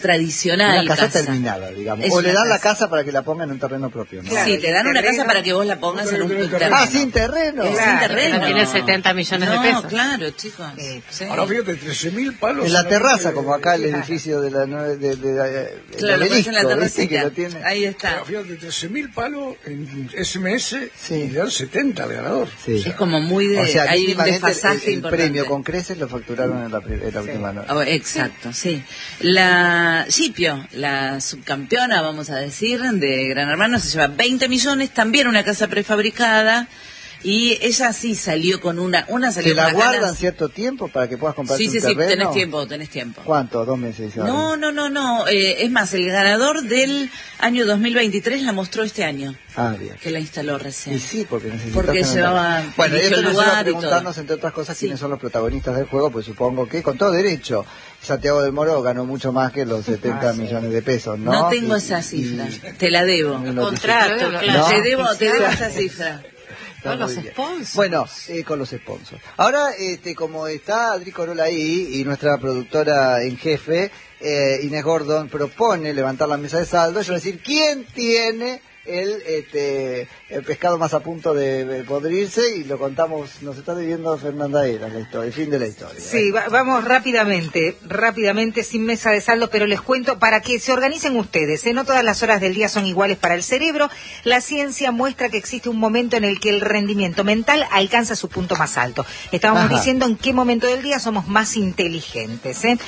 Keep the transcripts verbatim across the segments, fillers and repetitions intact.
tradicional. Una casa, casa. terminada, digamos. Es o le dan casa. la casa para que la pongan en un terreno propio, ¿no? Claro, sí, te dan una casa para que vos la pongas en un terreno. Ah, sin terreno. Es sin terreno. No tiene setenta millones no, de pesos. claro, chicos. Eh, sí. Ahora fíjate, trece mil palos. En la terraza, solamente, como acá el eh, edificio de la... De, de, de, de, Claro, lo pones en la ¿viste? Que terracita. lo tiene. Ahí está. Ahora fíjate, trece mil palos en S M S Sí. y le dan setenta al ganador. Sí. Es como muy de... O sea, hay un mínimamente desfasaje el, el importante. premio con creces lo facturaron en la, pri- en la última noche. Oh, exacto, sí. La Scipio, la subcampeona, vamos a decir, de Gran Hermano, se lleva veinte millones, también una casa prefabricada, y ella sí salió con una... una salió ¿Te con la unas guardan ganas- cierto tiempo para que puedas comprar Sí, un sí, sí, terreno? tenés tiempo, tenés tiempo. ¿Cuánto? ¿Dos meses? No, no, no, no. Eh, es más, el ganador del año dos mil veintitrés la mostró este año, Ah, bien. que la instaló recién. Y sí, porque necesitas Porque tener- llevaba- Bueno, eligió esto el nos lleva a lugar y preguntarnos, todo. entre otras cosas, Sí. quiénes son los protagonistas del juego, pues supongo que, con todo derecho, Santiago del Moro ganó mucho más que los setenta millones de pesos, ¿no? No tengo Y- esa y- cifra, te la debo. y no te- Contrato, ¿No? claro. Te debo, te debo esa cifra. Está Con los muy bien. sponsors. Bueno, eh, con los sponsors. Ahora, este, como está Adri Corola ahí y nuestra productora en jefe, eh, Inés Gordon, propone levantar la mesa de saldo, yo voy a decir, ¿quién tiene el, este, el pescado más a punto de, de podrirse? Y lo contamos, nos está viviendo Fernanda Era, la historia, el fin de la historia. Sí, va- vamos rápidamente, rápidamente, sin mesa de saldo, pero les cuento para que se organicen ustedes. ¿eh? No todas las horas del día son iguales para el cerebro. La ciencia muestra que existe un momento en el que el rendimiento mental alcanza su punto más alto. Estábamos Ajá. diciendo en qué momento del día somos más inteligentes. ¿eh?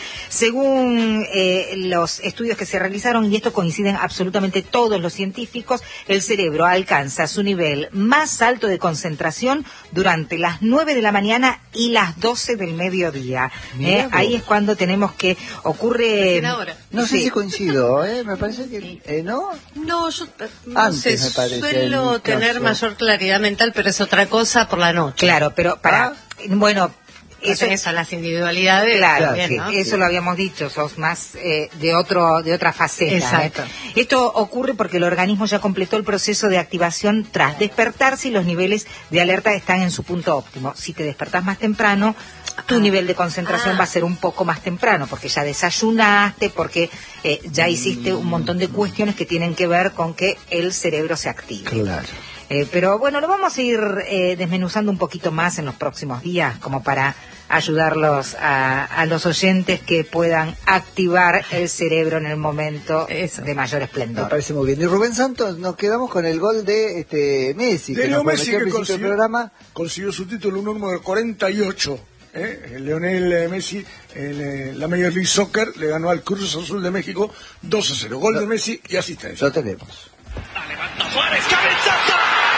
Según eh, los estudios que se realizaron, y esto coinciden absolutamente todos los científicos, el cerebro alcanza su nivel más alto de concentración durante las nueve de la mañana y las doce del mediodía. Mirá ¿eh? vos. Ahí es cuando tenemos que ocurre... Recién ahora. No sé Sí. si coincido, ¿eh? Me parece que, eh, ¿no? No, yo eh, no Antes, sé, me parece, en suelo mi tener caso. mayor claridad mental, pero es otra cosa por la noche. Claro, pero para... Ah. Bueno... Eso Eso es a las individualidades. Claro, también, sí, ¿no? eso lo habíamos dicho, sos más eh, de otro de otra faceta. Exacto. ¿eh? Esto ocurre porque el organismo ya completó el proceso de activación tras despertarse y los niveles de alerta están en su punto óptimo. Si te despertás más temprano, tu Ah. nivel de concentración Ah. va a ser un poco más temprano, porque ya desayunaste, porque eh, ya hiciste un montón de cuestiones que tienen que ver con que el cerebro se active. Claro. Eh, pero bueno, lo vamos a ir eh, desmenuzando un poquito más en los próximos días, como para ayudarlos a, a los oyentes que puedan activar el cerebro en el momento Eso. de mayor Me esplendor. parece muy bien. Y Rubén Santos, nos quedamos con el gol de este Messi, que De Leo nos Messi, prometió al que principio del consiguió, programa. consiguió su título número cuarenta y ocho. ¿eh? Leonel eh, Messi, en eh, la Major League Soccer, le ganó al Cruz Azul de México dos a cero. Gol de Messi y asistencia. Lo tenemos. Levanta Suárez, cabezazo.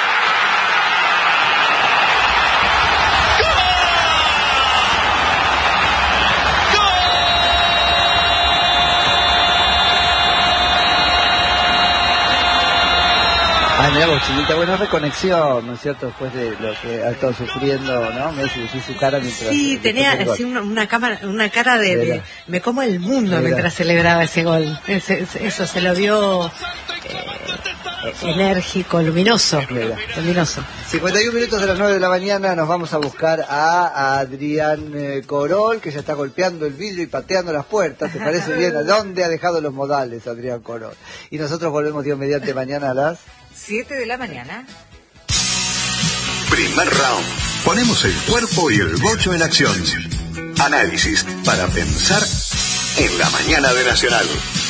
Ah, mira vos, Chinita, buena reconexión, ¿no es cierto? Después de lo que ha estado sufriendo, ¿no? Messi, decís su cara mientras... Sí, después tenía del gol. así una, una, cámara, una cara de, de- Era. me como el mundo Era. mientras celebraba ese gol. Ese- ese- eso se lo vio eh, enérgico, luminoso. Era. Luminoso. cincuenta y un minutos de las nueve de la mañana nos vamos a buscar a Adrián eh, Corol, que ya está golpeando el vidrio y pateando las puertas. ¿Te parece bien? ¿A dónde ha dejado los modales Adrián Corol? Y nosotros volvemos Dios mediante mañana a las... Siete de la mañana. Primer round. Ponemos el cuerpo y el bocho en acción. Análisis para pensar en la mañana de Nacional.